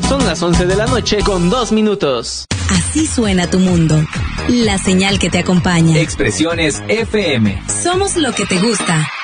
Son las 11 de la noche con 2 minutos. Así suena tu mundo. La señal que te acompaña. Expresiones FM. Somos lo que te gusta.